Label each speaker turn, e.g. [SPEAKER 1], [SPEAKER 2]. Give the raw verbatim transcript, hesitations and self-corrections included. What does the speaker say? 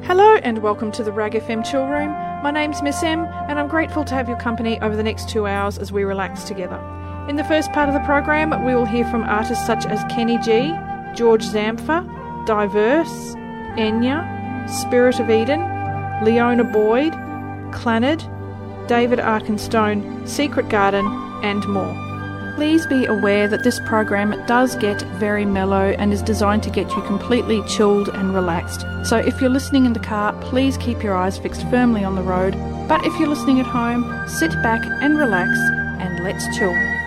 [SPEAKER 1] Hello and welcome to the Rag F M Chill Room. My name's Miss M and I'm grateful to have your company over the next two hours as we relax together. In the first part of the program, we will hear from artists such as Kenny G, George Zampa, Diverse, Enya, Spirit of Eden, Leona Boyd, Clannad, David Arkenstone, Secret Garden, and more. Please be aware that this program does get very mellow and is designed to get you completely chilled and relaxed. So if you're listening in the car, please keep your eyes fixed firmly on the road. But if you're listening at home, sit back and relax and let's chill.